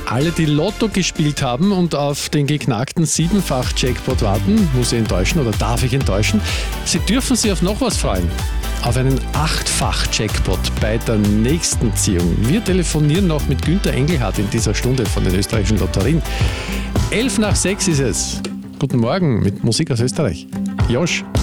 Alle, die Lotto gespielt haben und auf den geknackten 7-fach-Jackpot warten, muss ich enttäuschen oder darf ich enttäuschen, Sie dürfen sich auf noch was freuen. Auf einen 8-fach-Jackpot bei der nächsten Ziehung. Wir telefonieren noch mit Günther Engelhardt in dieser Stunde von den österreichischen Lotterien. 5:11 ist es. Guten Morgen mit Musik aus Österreich. Josh.